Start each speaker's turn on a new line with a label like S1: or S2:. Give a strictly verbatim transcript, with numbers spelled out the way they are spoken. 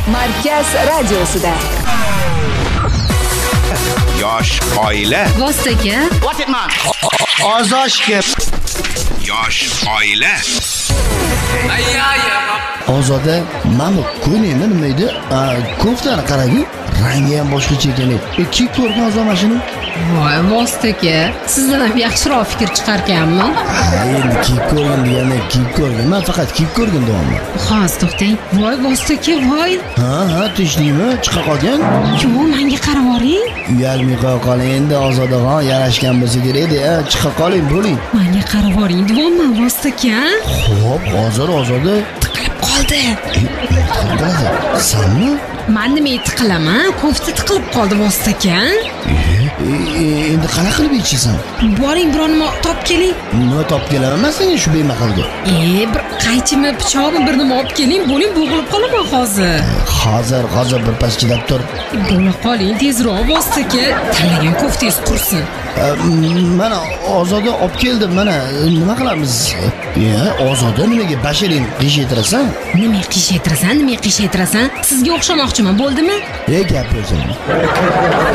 S1: Markaz radiosida.
S2: Yosh oila.
S3: Vostoka.
S4: What it man?
S5: Ozoshga.
S2: Yosh oila.
S5: Ozoda mana ko'ylakni nima edi? Koftani qarang, rangi ham boshqacha ekan. E, kiyib ko'rgan o'zi mashina.
S3: Voy, Vostoka. Sizdan ham yaxshiroq fikr chiqarganman.
S5: Ha, endi kiyib ko'rgan degani kiyib ko'rgan. Men faqat kiyib ko'rgan davomli.
S3: Hozir to'xtang. Voy, Vostoka, voy.
S5: Ha, ha, tinchlikmi? Chiqa qolgan?
S3: Yo'q, menga qarab oling.
S5: Uyalmay qo'ya qoling endi, Ozodaxon yarashgan bo'lsa kerak-da. Chiqa qoling, bo'ling.
S3: Menga qarab oling, deyapman, Vostoka.
S5: Xo'p, hozir Ozoda
S3: Tiqilib qoldi.
S5: Sanmi?
S3: Men nima tiqilaman? Kofta tiqilib qoldi, Vostoka.
S5: Endi qana qilib yechasan?
S3: Boring, biror nima topib keling.
S5: Nima topib kelaman men senga shu bemaqalga?
S3: E, bir qaychimi, pichoqmi bir nima olib keling, bo'ling, bo'g'ilib qolaman hozir.
S5: Hozir, hozir bir pas chidab tur.
S3: Bo'la qoling, tezroq, Vostoka. Tanlagan koftangiz qursin.
S5: Mana Ozoda olib keldim, mana nima qilamiz? Ya, Ozoda nimaga basharing qiyshaytirasan?
S3: Nima qiyshaytirasan, nima qiyshaytirasan? Sizga o'xshamoqchiman, bo'ldimi?
S5: E, gap bo'lsin.